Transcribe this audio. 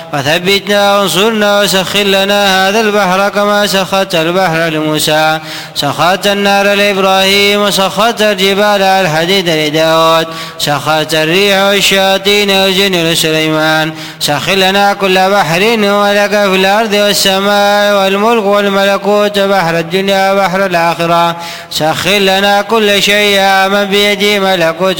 وثبتنا وانصرنا وسخر لنا هذا البحر كما سخرت البحر لموسى، سخرت النار لإبراهيم، وسخرت الجبال الحديد لداود، سخرت الريح والشياطين والجن لسليمان، سخر لنا كل بحر ولك في الأرض والسماء والملك والملكوت، بحر الدنيا وبحر الآخرة، سخر لنا كل شيء من بيده ملكوت